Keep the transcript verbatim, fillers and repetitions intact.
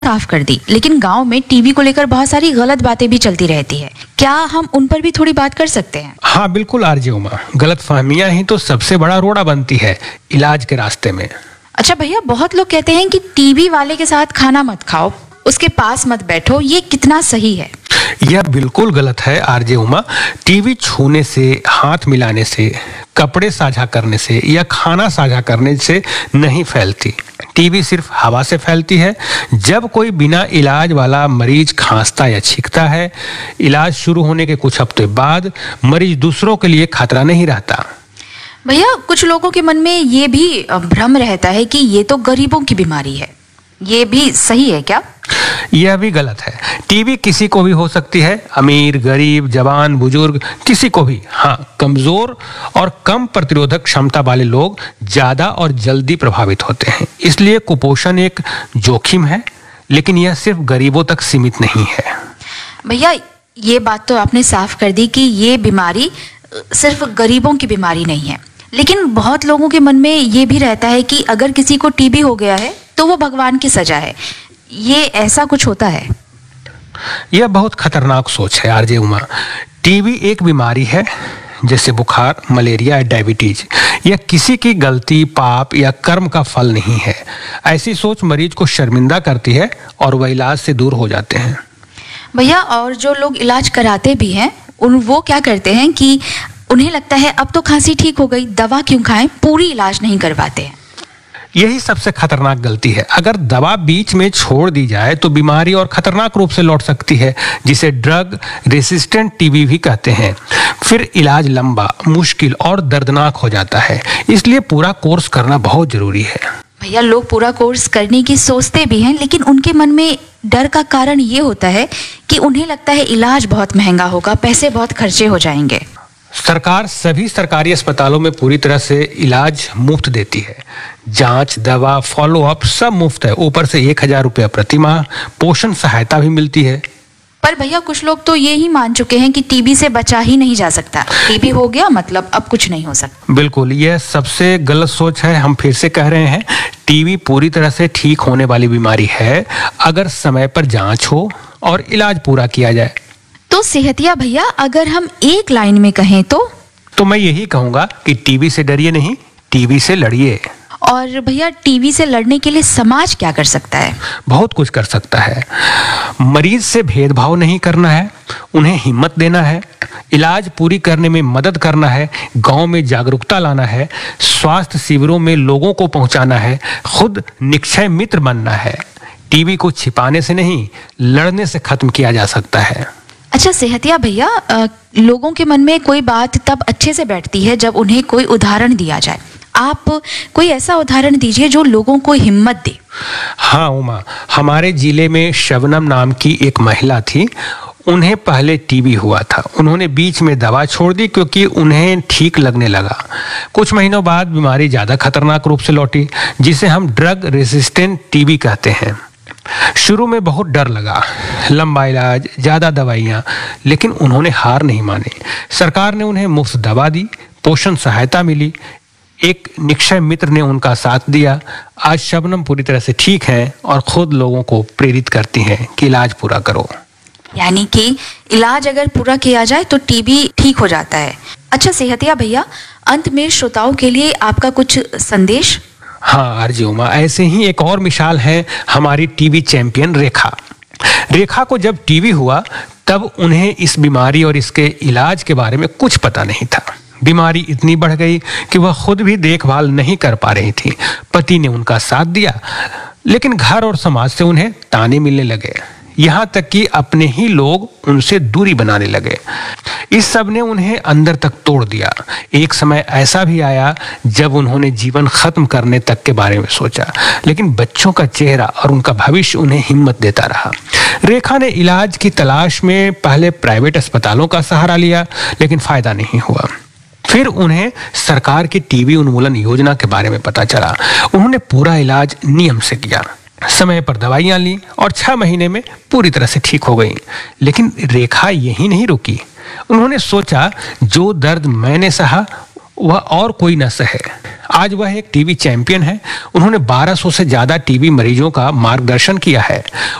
साफ कर दी, लेकिन गांव में टीबी को लेकर बहुत सारी गलत बातें भी चलती रहती है। क्या हम उन पर भी थोड़ी बात कर सकते हैं? हाँ बिल्कुल आरजे उमा, गलत फहमियां ही तो सबसे बड़ा रोड़ा बनती है इलाज के रास्ते में। अच्छा भैया, बहुत लोग कहते हैं कि टीबी वाले के साथ खाना मत खाओ, उसके पास मत बैठो, ये कितना सही है? यह बिल्कुल गलत है आरजे उमा। टीबी छूने से, हाथ मिलाने से, कपड़े साझा करने से या खाना साझा करने से नहीं फैलती। टीबी सिर्फ हवा से फैलती है। जब कोई बिना इलाज वाला मरीज खांसता या छींकता है, इलाज शुरू होने के कुछ हफ्ते बाद मरीज दूसरों के लिए खतरा नहीं रहता। भैया, कुछ लोगों के मन में ये भी भ्रम रहता है कि ये तो गरीबों की बीमारी है, ये भी सही है क्या? यह भी गलत है। टीबी किसी को भी हो सकती है, अमीर, गरीब, जवान, बुजुर्ग, किसी को भी। हाँ, कमजोर और कम प्रतिरोधक क्षमता वाले लोग ज्यादा और जल्दी प्रभावित होते हैं। इसलिए कुपोषण एक जोखिम है, लेकिन यह सिर्फ गरीबों तक सीमित नहीं है। भैया, ये बात तो आपने साफ कर दी कि ये बीमारी सिर्फ गरीबों की बीमारी नहीं है, लेकिन बहुत लोगों के मन में ये भी रहता है कि अगर किसी को टीबी हो गया है तो वो भगवान की सजा है। ये ऐसा कुछ होता है? यह बहुत खतरनाक सोच है आरजे उमा। टीबी एक बीमारी है जैसे बुखार, मलेरिया या डायबिटीज। यह किसी की गलती, पाप या कर्म का फल नहीं है। ऐसी सोच मरीज को शर्मिंदा करती है और वह इलाज से दूर हो जाते हैं। भैया, और जो लोग इलाज कराते भी हैं, उन वो क्या करते हैं कि उन्हें लगता है अब तो खांसी ठीक हो गई, दवा क्यों खाएं, पूरी इलाज नहीं करवाते हैं। यही सबसे खतरनाक गलती है। अगर दवा बीच में छोड़ दी जाए तो बीमारी और खतरनाक रूप से लौट सकती है, जिसे ड्रग रेसिस्टेंट टीबी भी कहते हैं। फिर इलाज लंबा, मुश्किल और दर्दनाक हो जाता है। इसलिए पूरा कोर्स करना बहुत जरूरी है। भैया, लोग पूरा कोर्स करने की सोचते भी हैं, लेकिन उनके मन में डर का कारण ये होता है कि उन्हें लगता है इलाज बहुत महंगा होगा, पैसे बहुत खर्चे हो जाएंगे। सरकार सभी सरकारी अस्पतालों में पूरी तरह से इलाज मुफ्त देती है। जांच, दवा, फॉलो अप सब मुफ्त है। ऊपर से एक हजार रुपया प्रति माह पोषण सहायता भी मिलती है। पर भैया, कुछ लोग तो ये ही मान चुके हैं कि टीबी से बचा ही नहीं जा सकता। टीबी हो गया मतलब अब कुछ नहीं हो सकता। बिल्कुल, यह सबसे गलत सोच है। हम फिर से कह रहे हैं, टीबी पूरी तरह से ठीक होने वाली बीमारी है अगर समय पर जांच हो और इलाज पूरा किया जाए। तो सेहतिया भैया, अगर हम एक लाइन में कहें तो तो मैं यही कहूंगा कि टीबी से डरिए नहीं, टीबी से लड़िए। और भैया, टीबी से लड़ने के लिए समाज क्या कर सकता है? बहुत कुछ कर सकता है। मरीज से भेदभाव नहीं करना है, उन्हें हिम्मत देना है, इलाज पूरी करने में मदद करना है, गांव में जागरूकता लाना है, स्वास्थ्य शिविरों में लोगों को पहुंचाना है, खुद निक्षय मित्र बनना है। टीबी को छिपाने से नहीं, लड़ने से खत्म किया जा सकता है। अच्छा सेहतिया भैया, लोगों के मन में कोई बात तब अच्छे से बैठती है जब उन्हें कोई उदाहरण दिया जाए। आप कोई ऐसा उदाहरण दीजिए जो लोगों को हिम्मत दे। हाँ उमा, हमारे जिले में शबनम नाम की एक महिला थी। उन्हें पहले टीबी हुआ था। उन्होंने बीच में दवा छोड़ दी क्योंकि उन्हें ठीक लगने लगा। कुछ महीनों बाद बीमारी ज्यादा खतरनाक रूप से लौटी, जिसे हम ड्रग रेसिस्टेंट टीबी कहते हैं। शुरू में बहुत डर लगा, लंबा इलाज, ज्यादा दवाइयाँ, लेकिन उन्होंने हार नहीं मानी। सरकार ने उन्हें मुफ्त दवा दी, पोषण सहायता मिली, एक निक्षय मित्र ने उनका साथ दिया। आज शबनम पूरी तरह से ठीक हैं और खुद लोगों को प्रेरित करती हैं कि इलाज पूरा करो। यानी कि इलाज अगर पूरा किया जाए तो टीबी ठीक हो जाता है। अच्छा सेहतिया भैया, अंत में श्रोताओं के लिए आपका कुछ संदेश? हाँ आरजी उमा, ऐसे ही एक और मिसाल है हमारी टीबी चैंपियन रेखा। रेखा को जब टीबी हुआ तब उन्हें इस बीमारी और इसके इलाज के बारे में कुछ पता नहीं था। बीमारी इतनी बढ़ गई कि वह खुद भी देखभाल नहीं कर पा रही थी। पति ने उनका साथ दिया, लेकिन घर और समाज से उन्हें ताने मिलने लगे, यहाँ तक कि अपने ही लोग उनसे दूरी बनाने लगे। इस सब ने उन्हें अंदर तक तोड़ दिया। एक समय ऐसा भी आया जब उन्होंने जीवन खत्म करने तक के बारे में सोचा, लेकिन बच्चों का चेहरा और उनका भविष्य उन्हें हिम्मत देता रहा। रेखा ने इलाज की तलाश में पहले प्राइवेट अस्पतालों का सहारा लिया, लेकिन फायदा नहीं हुआ। फिर उन्हें सरकार की टीबी उन्मूलन योजना के बारे में पता चला। उन्होंने पूरा इलाज नियम से किया, समय पर दवाइयां ली और छह महीने में पूरी तरह से ठीक हो गई। लेकिन रेखा यही नहीं रुकी। उन्होंने सोचा, जो दर्द मैंने सहा वह और कोई न सहे। आज वह एक टीबी चैंपियन है। उन्होंने बारह सौ से ज्यादा टीबी मरीजों का मार्गदर्शन किया है।